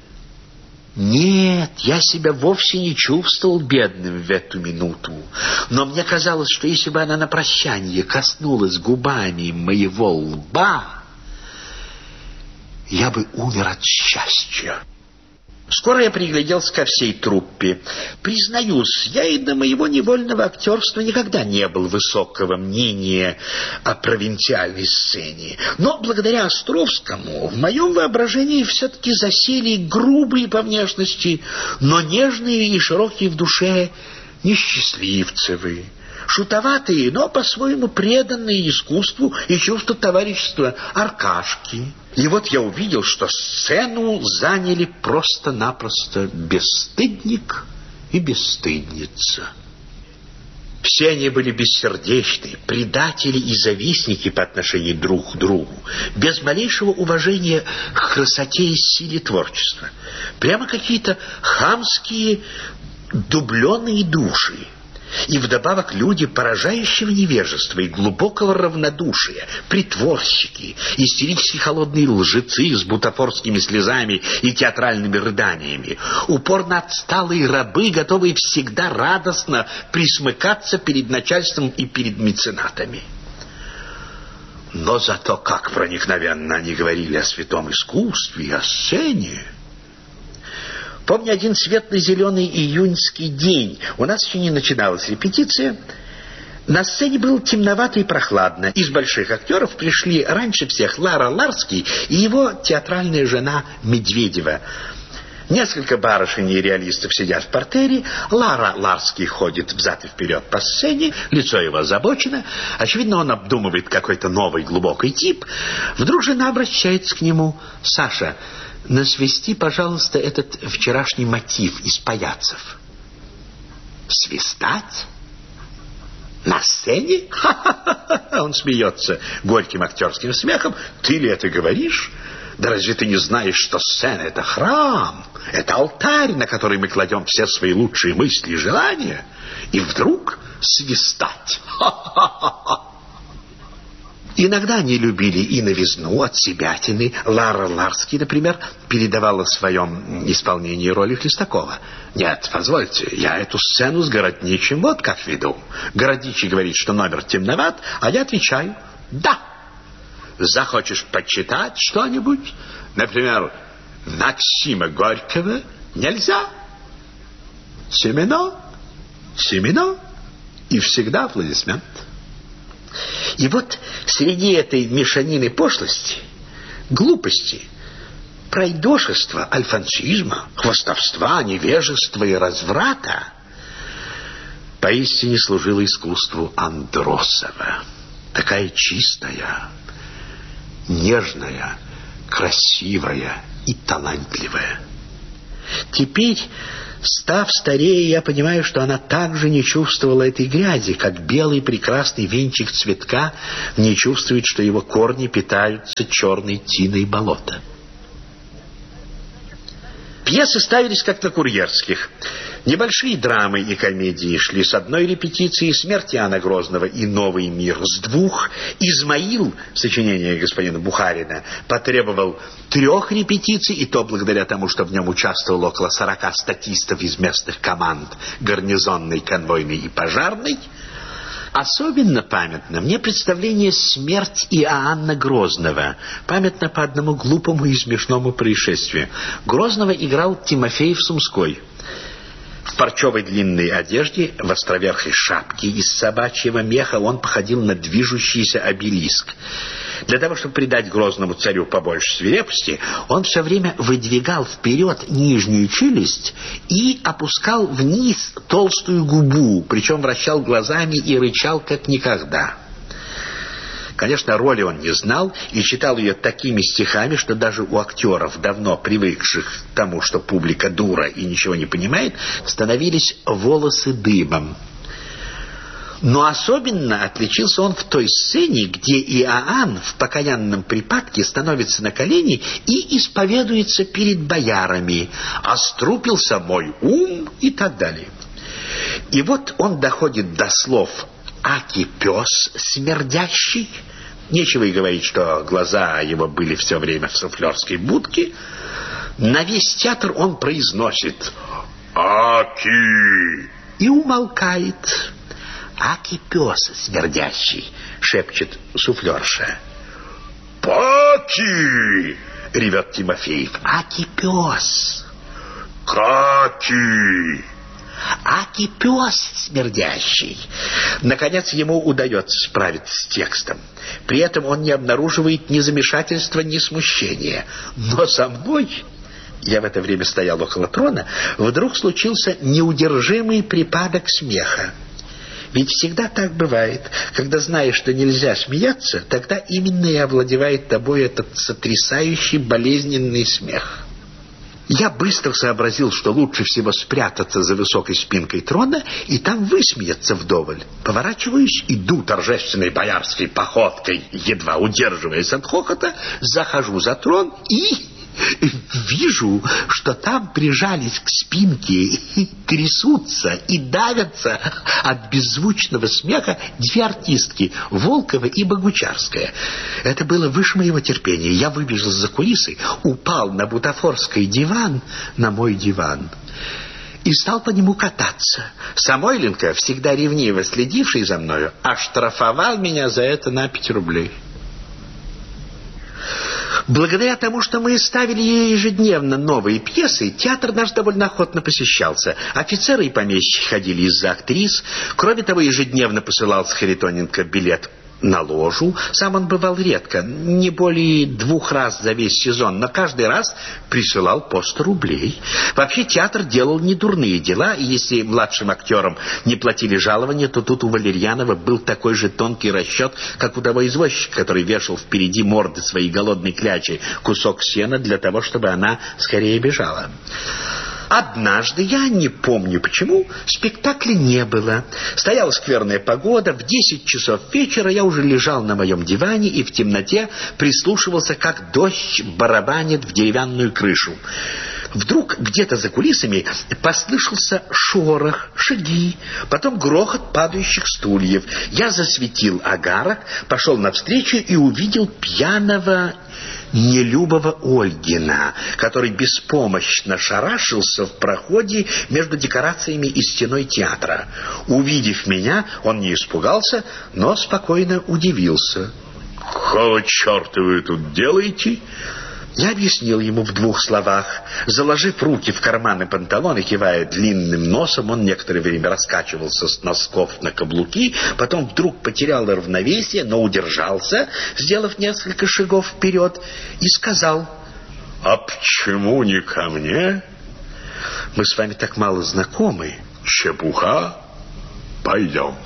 Нет, я себя вовсе не чувствовал бедным в эту минуту, но мне казалось, что если бы она на прощание коснулась губами моего лба, я бы умер от счастья. Скоро я пригляделся ко всей труппе. Признаюсь, я и до моего невольного актерства никогда не был высокого мнения о провинциальной сцене. Но благодаря Островскому в моем воображении все-таки засели грубые по внешности, но нежные и широкие в душе несчастливцевы. Шутоватые, но по-своему преданные искусству и чувству товарищества Аркашки. И вот я увидел, что сцену заняли просто-напросто бесстыдник и бесстыдница. Все они были бессердечны, предатели и завистники по отношению друг к другу, без малейшего уважения к красоте и силе творчества. Прямо какие-то хамские дубленые души. И вдобавок люди поражающего невежества и глубокого равнодушия, притворщики, истерически холодные лжецы с бутафорскими слезами и театральными рыданиями, упорно отсталые рабы, готовые всегда радостно присмыкаться перед начальством и перед меценатами. Но зато как проникновенно они говорили о святом искусстве и о сцене. Помню один светло-зеленый июньский день. У нас еще не начиналась репетиция. На сцене было темновато и прохладно. Из больших актеров пришли раньше всех Лара Ларский и его театральная жена Медведева. Несколько барышень и реалистов сидят в партере. Лара Ларский ходит взад и вперед по сцене. Лицо его озабочено. Очевидно, он обдумывает какой-то новый глубокий тип. Вдруг жена обращается к нему: «Саша, насвисти, пожалуйста, этот вчерашний мотив из паяцев». «Свистать? На сцене? Ха-ха-ха! Он смеется горьким актерским смехом. Ты ли это говоришь? Да разве ты не знаешь, что сцена — это храм? Это алтарь, на который мы кладем все свои лучшие мысли и желания. И вдруг свистать. Ха-ха-ха! Иногда они любили и новизну, отсебятины. Лара Ларский, например, передавала в своем исполнении роли Хлестакова. Нет, позвольте, я эту сцену с Городничим вот как веду. Городничий говорит, что номер темноват, а я отвечаю «да». Захочешь почитать что-нибудь? Например, Максима Горького? Нельзя. Семено, семено, и всегда аплодисмент. И вот среди этой мешанины пошлости, глупости, пройдошества, альфонсизма, хвастовства, невежества и разврата поистине служило искусству Андросова. Такая чистая, нежная, красивая и талантливая. Теперь, став старее, я понимаю, что она также не чувствовала этой грязи, как белый прекрасный венчик цветка не чувствует, что его корни питаются черной тиной болота. Пьесы ставились как на курьерских. Небольшие драмы и комедии шли с одной репетиции, «Смерть Иоанна Грозного» и «Новый мир» с двух. «Измаил», сочинение господина Бухарина, потребовал трех репетиций, и то благодаря тому, что в нем участвовало около сорока статистов из местных команд гарнизонной, конвойной и пожарной. Особенно памятно мне представление «Смерть Иоанна Грозного». Памятно по одному глупому и смешному происшествию. Грозного играл Тимофеев Сумской. В парчевой длинной одежде, в островерхой шапке из собачьего меха он походил на движущийся обелиск. Для того, чтобы придать грозному царю побольше свирепости, он все время выдвигал вперед нижнюю челюсть и опускал вниз толстую губу, причем вращал глазами и рычал как никогда. Конечно, роли он не знал и читал ее такими стихами, что даже у актеров, давно привыкших к тому, что публика дура и ничего не понимает, становились волосы дыбом. Но особенно отличился он в той сцене, где Иоанн в покаянном припадке становится на колени и исповедуется перед боярами: «Острупился мой ум» и так далее. И вот он доходит до слов «аки пес смердящий». Нечего и говорить, что глаза его были все время в суфлерской будке. На весь театр он произносит «аки» и умолкает. «Аки пес смердящий», шепчет суфлерша. «Паки!» ревет Тимофеев. «Аки пес». «Каки!» «Аки пес смердящий». Наконец ему удается справиться с текстом. При этом он не обнаруживает ни замешательства, ни смущения. Но со мной, я в это время стоял около трона, вдруг случился неудержимый припадок смеха. Ведь всегда так бывает. Когда знаешь, что нельзя смеяться, тогда именно и овладевает тобой этот сотрясающий болезненный смех. Я быстро сообразил, что лучше всего спрятаться за высокой спинкой трона и там высмеяться вдоволь. Поворачиваюсь, иду торжественной боярской походкой, едва удерживаясь от хохота, захожу за трон и вижу, что там прижались к спинке, трясутся и давятся от беззвучного смеха две артистки, Волкова и Богучарская. Это было выше моего терпения. Я выбежал за кулисы, упал на бутафорский диван, на мой диван, и стал по нему кататься. Самойленко, всегда ревниво следивший за мною, оштрафовал меня за это на пять рублей. Благодаря тому, что мы ставили ежедневно новые пьесы, театр наш довольно охотно посещался. Офицеры и помещики ходили из-за актрис. Кроме того, ежедневно посылался Харитоненко билет на ложу. Сам он бывал редко, не более двух раз за весь сезон, но каждый раз присылал по сто рублей. Вообще театр делал недурные дела, и если младшим актерам не платили жалования, то тут у Валерьянова был такой же тонкий расчет, как у того извозчика, который вешал впереди морды своей голодной клячи кусок сена для того, чтобы она скорее бежала. Однажды, я не помню почему, спектакля не было. Стояла скверная погода, в десять часов вечера я уже лежал на моем диване и в темноте прислушивался, как дождь барабанит в деревянную крышу. Вдруг где-то за кулисами послышался шорох, шаги, потом грохот падающих стульев. Я засветил агарок, пошел навстречу и увидел пьяного нелюбого Ольгина, который беспомощно шарашился в проходе между декорациями и стеной театра. Увидев меня, он не испугался, но спокойно удивился. «Какого черта вы тут делаете?» Я объяснил ему в двух словах. Заложив руки в карманы панталон и кивая длинным носом, он некоторое время раскачивался с носков на каблуки, потом вдруг потерял равновесие, но удержался, сделав несколько шагов вперед, и сказал: «А почему не ко мне? Мы с вами так мало знакомы». «Чепуха. Пойдем».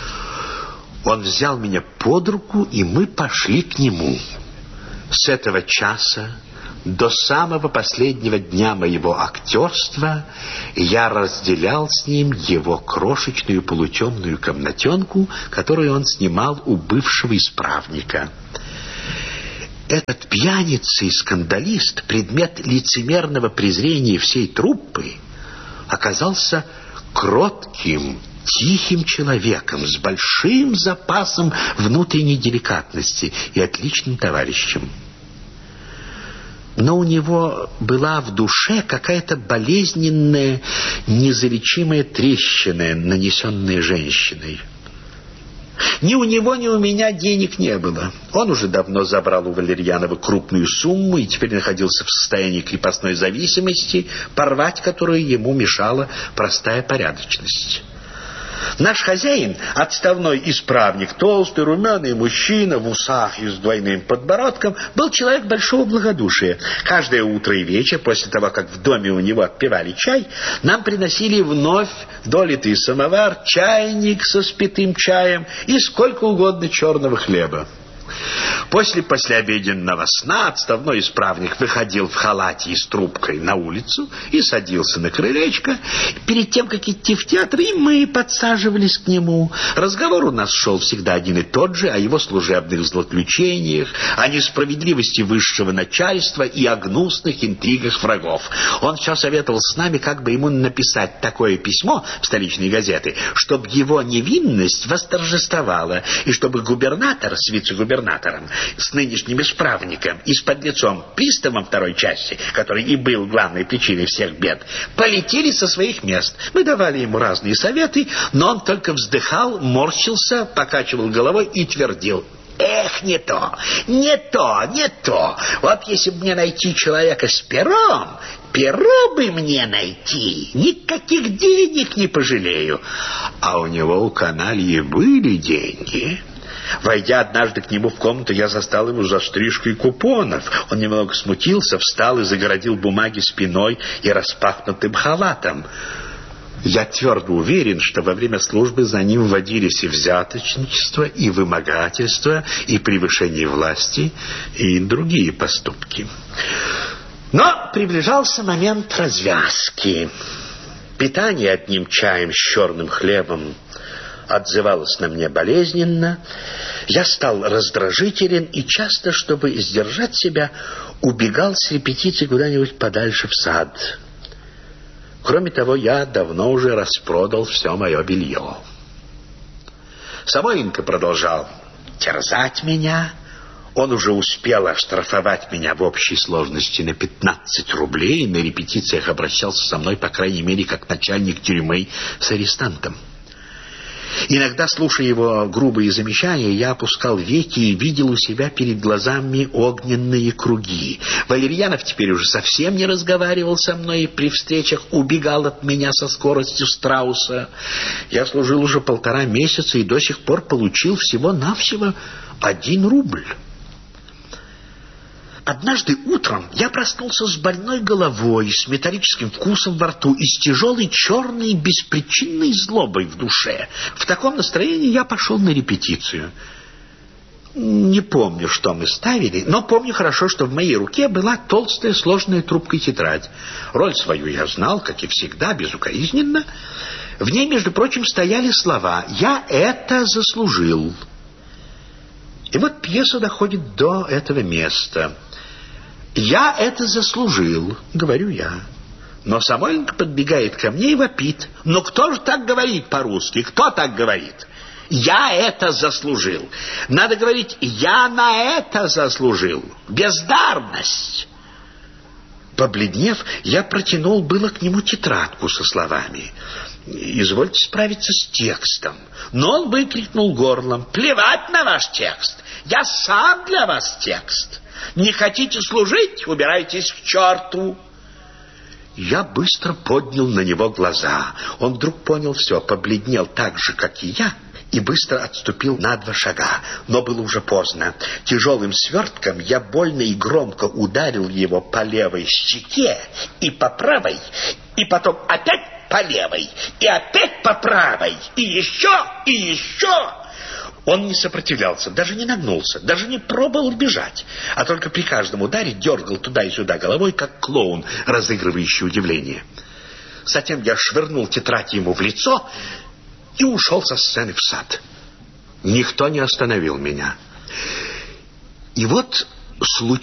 Он взял меня под руку, и мы пошли к нему. С этого часа до самого последнего дня моего актерства я разделял с ним его крошечную полутемную комнатенку, которую он снимал у бывшего исправника. Этот пьяница и скандалист, предмет лицемерного презрения всей труппы, оказался кротким, тихим человеком с большим запасом внутренней деликатности и отличным товарищем. Но у него была в душе какая-то болезненная, незалечимая трещина, нанесенная женщиной. Ни у него, ни у меня денег не было. Он уже давно забрал у Валерьянова крупную сумму и теперь находился в состоянии крепостной зависимости, порвать которую ему мешала простая порядочность. Наш хозяин, отставной исправник, толстый, румяный мужчина в усах и с двойным подбородком, был человек большого благодушия. Каждое утро и вечер, после того, как в доме у него отпивали чай, нам приносили вновь долитый самовар, чайник со спитым чаем и сколько угодно черного хлеба. После послеобеденного сна отставной исправник выходил в халате и с трубкой на улицу и садился на крылечко. Перед тем, как идти в театр, и мы подсаживались к нему. Разговор у нас шел всегда один и тот же, о его служебных злоключениях, о несправедливости высшего начальства и о гнусных интригах врагов. Он все советовал с нами, как бы ему написать такое письмо в столичные газеты, чтобы его невинность восторжествовала, и чтобы губернатор с вице-губернатором, с нынешним исправником и с подлецом приставом второй части, который и был главной причиной всех бед, полетели со своих мест. Мы давали ему разные советы, но он только вздыхал, морщился, покачивал головой и твердил: «Эх, не то, не то, не то. Вот если бы мне найти человека с пером, перо бы мне найти, никаких денег не пожалею». А у него, у канальи, были деньги. Войдя однажды к нему в комнату, я застал его за стрижкой купонов. Он немного смутился, встал и загородил бумаги спиной и распахнутым халатом. Я твердо уверен, что во время службы за ним водились и взяточничество, и вымогательство, и превышение власти, и другие поступки. Но приближался момент развязки. Питание одним чаем с черным хлебом отзывалось на мне болезненно. Я стал раздражителен и часто, чтобы сдержать себя, убегал с репетиции куда-нибудь подальше в сад. Кроме того, я давно уже распродал все мое белье. Самойленко продолжал терзать меня. Он уже успел оштрафовать меня в общей сложности на пятнадцать рублей, и на репетициях обращался со мной, по крайней мере, как начальник тюрьмы с арестантом. Иногда, слушая его грубые замечания, я опускал веки и видел у себя перед глазами огненные круги. Валерьянов теперь уже совсем не разговаривал со мной и при встречах убегал от меня со скоростью страуса. Я служил уже полтора месяца и до сих пор получил всего-навсего один рубль. Однажды утром я проснулся с больной головой, с металлическим вкусом во рту и с тяжелой черной беспричинной злобой в душе. В таком настроении я пошел на репетицию. Не помню, что мы ставили, но помню хорошо, что в моей руке была толстая сложная трубкой тетрадь. Роль свою я знал, как и всегда, безукоризненно. В ней, между прочим, стояли слова «Я это заслужил». И вот пьеса доходит до этого места. «Я это заслужил», — говорю я. Но Самойленко подбегает ко мне и вопит. «Ну кто же так говорит по-русски? Кто так говорит? Я это заслужил. Надо говорить, я на это заслужил. Бездарность». Побледнев, я протянул было к нему тетрадку со словами «Извольте справиться с текстом». Но он выкрикнул горлом: «Плевать на ваш текст! Я сам для вас текст! Не хотите служить? Убирайтесь к черту!» Я быстро поднял на него глаза. Он вдруг понял все, побледнел так же, как и я, и быстро отступил на два шага. Но было уже поздно. Тяжелым свертком я больно и громко ударил его по левой щеке и по правой, и потом опять по левой, и опять по правой, и еще, и еще. Он не сопротивлялся, даже не нагнулся, даже не пробовал бежать, а только при каждом ударе дергал туда и сюда головой, как клоун, разыгрывающий удивление. Затем я швырнул тетрадь ему в лицо и ушел со сцены в сад. Никто не остановил меня. И вот случилось.